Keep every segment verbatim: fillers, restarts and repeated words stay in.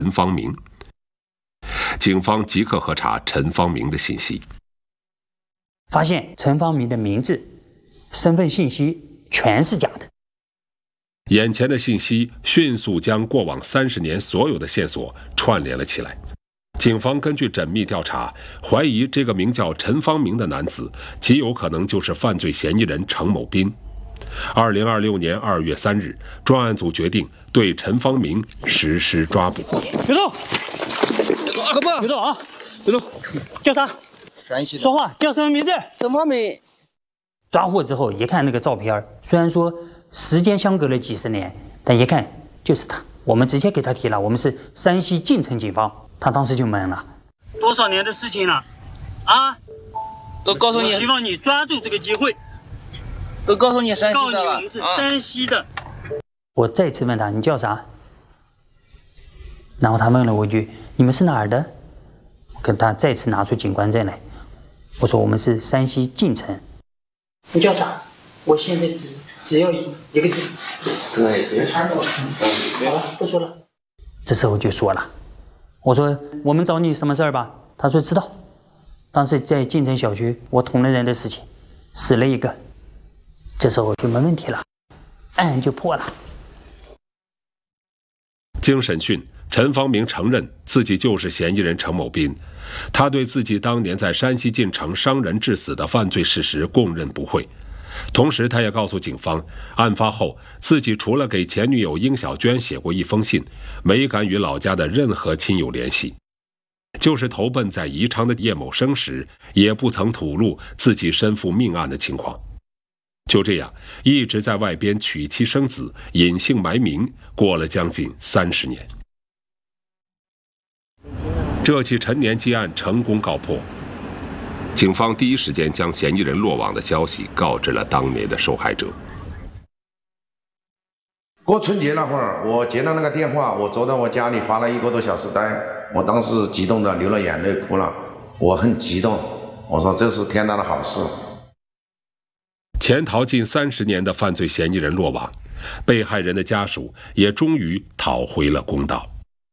陈方明。警方即刻核查陈方明的信息， 发现陈方明的名字、身份信息全是假的。 眼前的信息迅速将过往三十年所有的线索串联了起来。警方根据缜密调查，怀疑这个名叫陈方明的男子极有可能就是犯罪嫌疑人程某斌。二零二六年二月三日，专案组决定对陈方明实施抓捕。 别动！阿哥，别动啊！别动！叫啥？说话，叫什么名字？ 陈方明。 抓获之后，一看那个照片，虽然说时间相隔了几十年，但一看就是他。我们直接给他提了，我们是山西晋城警方。他当时就懵了。多少年的事情了？啊？ 都告诉你， 希望你抓住这个机会。 都告诉你山西的了。 告诉你我们是山西的。啊、我再次问他，你叫啥？然后他问了我一句：“你们是哪儿的？”我跟他再次拿出警官证来，我说：“我们是山西晋城。”你叫啥？我现在只只要一一个字。 对，别看到了。好了，不说了。这时候就说了，我说：“我们找你什么事儿吧？”他说：“知道。当时在晋城小区，我捅了人的事情，死了一个。这时候就没问题了，案就破了。” 经审讯，陈方明承认自己就是嫌疑人程某斌，他对自己当年在山西晋城伤人致死的犯罪事实供认不讳。同时，他也告诉警方，案发后自己除了给前女友殷小娟写过一封信，没敢与老家的任何亲友联系。就是投奔在宜昌的叶某生时，也不曾吐露自己身负命案的情况。就这样，一直在外边娶妻生子，隐姓埋名，过了将近三十年。这起陈年积案成功告破，警方第一时间将嫌疑人落网的消息告知了当年的受害者。 过春节那会儿，我接到那个电话，我坐在我家里发了一个多小时呆，我当时激动的流了眼泪，哭了，我很激动，我说这是天大的好事。 潜逃近三十年的犯罪嫌疑人落网，被害人的家属也终于讨回了公道。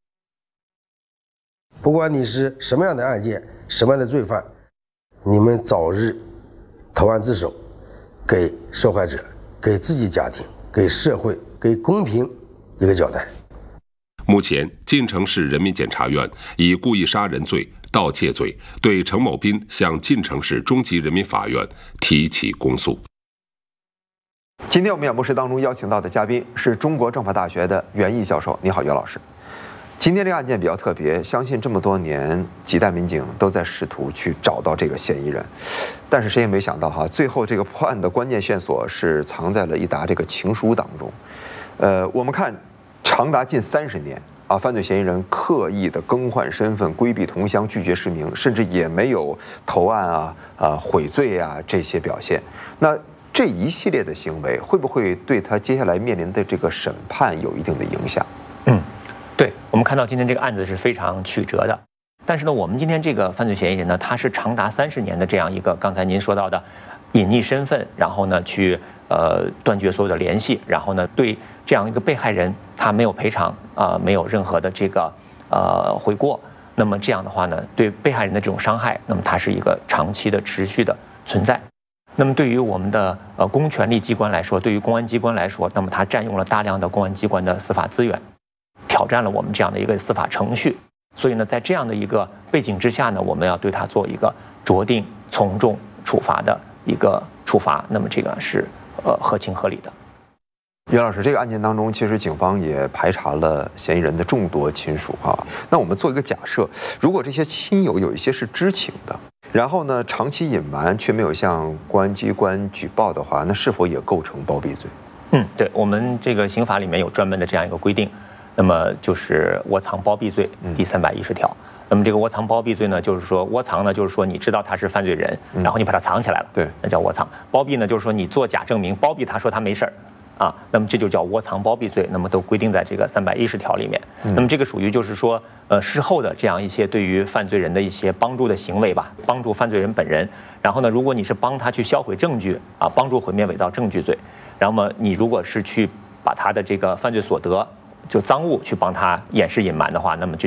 不管你是什么样的案件，什么样的罪犯，你们早日投案自首，给受害者、给自己家庭、给社会、给公平一个交代。 目前，晋城市人民检察院以故意杀人罪、盗窃罪对程某斌向晋城市中级人民法院提起公诉。 今天我们演播室当中邀请到的嘉宾是中国政法大学的袁毅教授。你好，袁老师。今天这个案件比较特别，相信这么多年几代民警都在试图去找到这个嫌疑人，但是谁也没想到哈，最后这个破案的关键线索是藏在了一沓这个情书当中。呃，我们看长达近三十年啊，犯罪嫌疑人刻意的更换身份、规避同乡、拒绝实名，甚至也没有投案啊、啊悔罪啊这些表现。那这一系列的行为会不会对他接下来面临的这个审判有一定的影响？ 嗯，对，我们看到今天这个案子是非常曲折的，但是呢，我们今天这个犯罪嫌疑人呢，他是长达三十年的这样一个刚才您说到的隐匿身份，然后呢去呃断绝所有的联系，然后呢对这样一个被害人他没有赔偿啊、呃，没有任何的这个呃悔过，那么这样的话呢，对被害人的这种伤害，那么它是一个长期的持续的存在。那么对于我们的呃公权力机关来说，对于公安机关来说，那么它占用了大量的公安机关的司法资源，挑战了我们这样的一个司法程序。所以呢，在这样的一个背景之下呢，我们要对它做一个酌定从重处罚的一个处罚，那么这个是呃合情合理的。 袁老师，这个案件当中，其实警方也排查了嫌疑人的众多亲属哈。那我们做一个假设，如果这些亲友有一些是知情的，然后呢长期隐瞒却没有向公安机关举报的话，那是否也构成包庇罪？ 嗯，对，我们这个刑法里面有专门的这样一个规定，那么就是窝藏包庇罪第三百一十条。嗯，那么这个窝藏包庇罪呢，就是说窝藏呢，就是说你知道他是犯罪人，然后你把他藏起来了， 对， 那叫窝藏。包庇呢，就是说你做假证明，包庇他说他没事儿。啊，那么这就叫窝藏包庇罪，那么都规定在这个三百一十条里面。嗯，那么这个属于就是说，呃，事后的这样一些对于犯罪人的一些帮助的行为吧，帮助犯罪人本人。然后呢，如果你是帮他去销毁证据啊，帮助毁灭伪造证据罪，然后么你如果是去把他的这个犯罪所得就赃物去帮他掩饰隐瞒的话，那么就